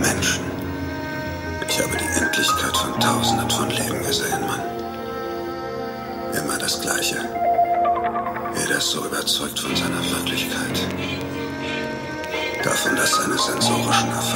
Menschen. Ich habe die Endlichkeit von Tausenden von Leben gesehen, Mann. Immer das Gleiche. Jeder ist so überzeugt von seiner Wirklichkeit. Davon, dass seine sensorischen